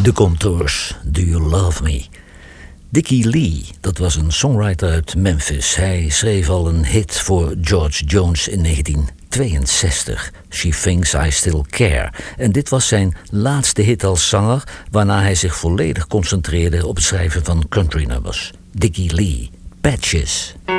De Contours, Do You Love Me? Dickie Lee, dat was een songwriter uit Memphis. Hij schreef al een hit voor George Jones in 1962. She Thinks I Still Care. En dit was zijn laatste hit als zanger, waarna hij zich volledig concentreerde op het schrijven van countrynummers. Dickie Lee, Patches.